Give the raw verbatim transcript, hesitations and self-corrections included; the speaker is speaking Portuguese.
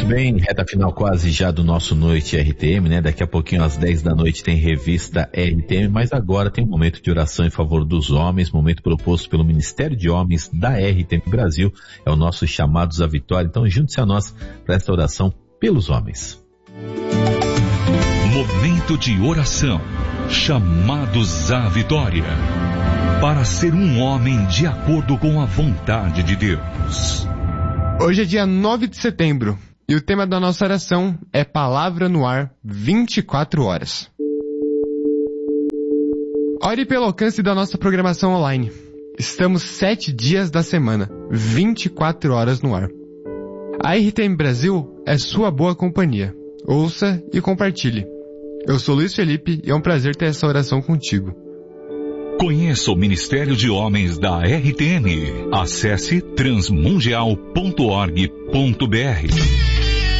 bem, reta final quase já do nosso Noite R T M, né? Daqui a pouquinho às dez da noite tem revista R T M, mas agora tem um momento de oração em favor dos homens, momento proposto pelo Ministério de Homens da R T M Brasil, é o nosso Chamados à Vitória. Então junte-se a nós para esta oração pelos homens. Momento de oração, Chamados à Vitória, para ser um homem de acordo com a vontade de Deus. Hoje é dia nove de setembro e o tema da nossa oração é Palavra no Ar, vinte e quatro horas. Ore pelo alcance da nossa programação online. Estamos sete dias da semana, vinte e quatro horas no ar. A R T M Brasil é sua boa companhia. Ouça e compartilhe. Eu sou Luiz Felipe e é um prazer ter essa oração contigo. Conheça o Ministério de Homens da R T M. Acesse transmundial ponto org ponto br.